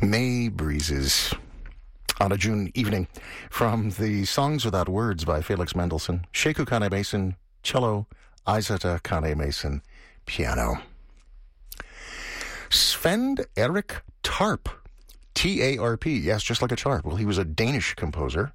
May Breezes on a June evening from the Songs Without Words by Felix Mendelssohn, Sheku Kane Mason, cello, Isata Kane Mason, piano. Sven Erik Tarp, T-A-R-P, yes, just like a tarp. Well, he was a Danish composer